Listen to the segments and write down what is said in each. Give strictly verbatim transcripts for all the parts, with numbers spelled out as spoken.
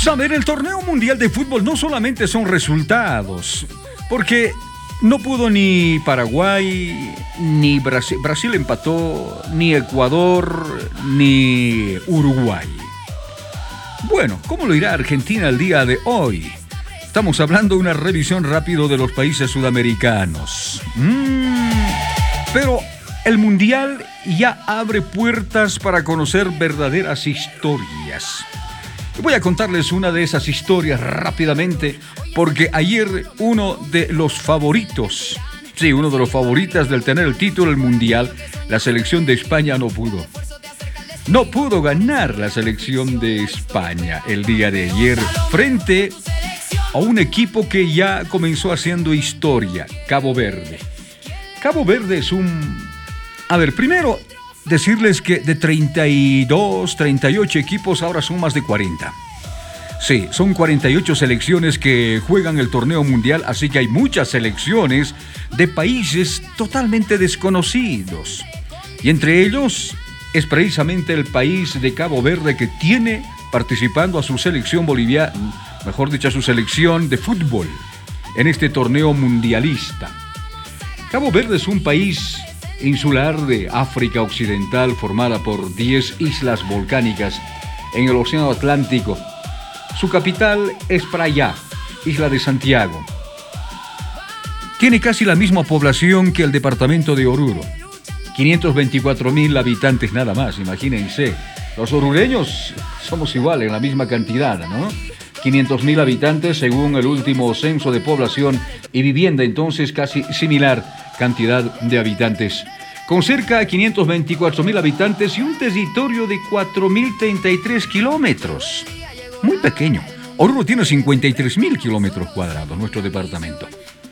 Saber, el torneo mundial de fútbol no solamente son resultados, porque no pudo ni Paraguay, ni Brasil, Brasil empató, ni Ecuador, ni Uruguay. Bueno, ¿cómo lo irá Argentina el día de hoy? Estamos hablando de una revisión rápido de los países sudamericanos. Mm, pero el Mundial ya abre puertas para conocer verdaderas historias. Voy a contarles una de esas historias rápidamente, porque ayer uno de los favoritos, sí, uno de los favoritas del tener el título del Mundial, la selección de España no pudo. No pudo ganar la selección de España el día de ayer frente a un equipo que ya comenzó haciendo historia, Cabo Verde. Cabo Verde es un... A ver, primero decirles que de treinta y dos, treinta y ocho equipos ahora son más de cuarenta. Sí, son cuarenta y ocho selecciones que juegan el torneo mundial, así que hay muchas selecciones de países totalmente desconocidos. Y entre ellos es precisamente el país de Cabo Verde, que tiene participando a su selección boliviana, mejor dicho, a su selección de fútbol en este torneo mundialista. Cabo Verde es un país insular de África Occidental formada por diez islas volcánicas en el Océano Atlántico. Su capital es Praia, isla de Santiago. Tiene casi la misma población que el departamento de Oruro, quinientos veinticuatro mil habitantes nada más, imagínense. Los orureños somos igual en la misma cantidad, ¿no? quinientos mil habitantes según el último censo de población y vivienda, entonces casi similar cantidad de habitantes. Con cerca de quinientos veinticuatro mil habitantes y un territorio de cuatro mil treinta y tres kilómetros. Muy pequeño. Oruro tiene cincuenta y tres mil kilómetros cuadrados, nuestro departamento.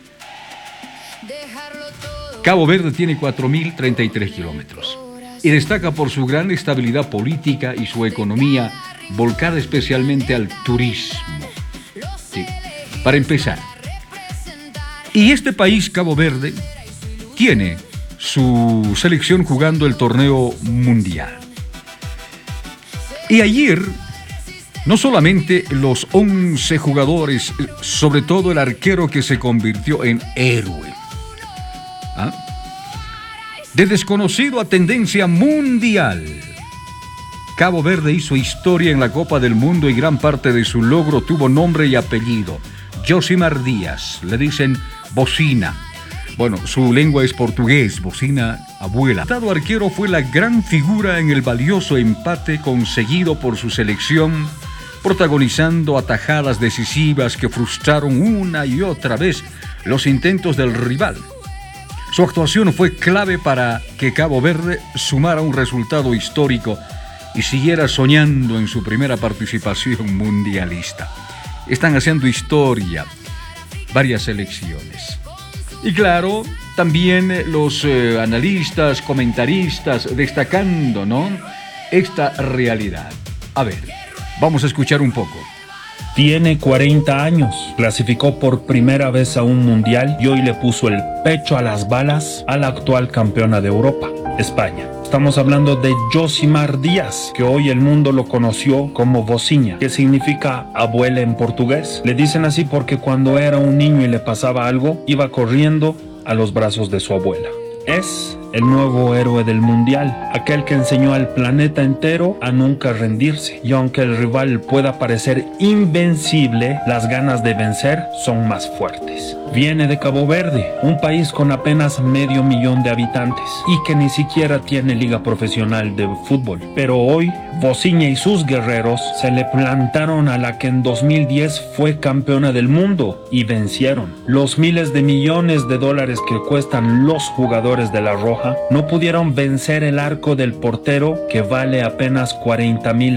Cabo Verde tiene cuatro mil treinta y tres kilómetros y destaca por su gran estabilidad política y su economía volcada especialmente al turismo. Sí. Para empezar, y este país, Cabo Verde, tiene su selección jugando el torneo mundial. Y ayer, no solamente los once jugadores, sobre todo el arquero que se convirtió en héroe, ¿ah? de desconocido a tendencia mundial, Cabo Verde hizo historia en la Copa del Mundo y gran parte de su logro tuvo nombre y apellido. Josimar Díaz, le dicen Bocina. Bueno, su lengua es portugués, Bocina, abuela. El destacado arquero fue la gran figura en el valioso empate conseguido por su selección, protagonizando atajadas decisivas que frustraron una y otra vez los intentos del rival. Su actuación fue clave para que Cabo Verde sumara un resultado histórico y siguiera soñando en su primera participación mundialista. Están haciendo historia varias selecciones. Y claro, también los eh, analistas, comentaristas destacando, ¿no?, esta realidad. A ver, vamos a escuchar un poco. Tiene cuarenta años, clasificó por primera vez a un mundial y hoy le puso el pecho a las balas a la actual campeona de Europa, España. Estamos hablando de Josimar Díaz, que hoy el mundo lo conoció como Vozinha, que significa abuela en portugués. Le dicen así porque cuando era un niño y le pasaba algo, iba corriendo a los brazos de su abuela. Es el nuevo héroe del mundial, aquel que enseñó al planeta entero a nunca rendirse. Y aunque el rival pueda parecer invencible, las ganas de vencer son más fuertes. Viene de Cabo Verde, un país con apenas medio millón de habitantes y que ni siquiera tiene liga profesional de fútbol. Pero hoy, Vozinha y sus guerreros se le plantaron a la que en dos mil diez fue campeona del mundo y vencieron. Los miles de millones de dólares que cuestan los jugadores de la Roja no pudieron vencer el arco del portero, que vale apenas cuarenta mil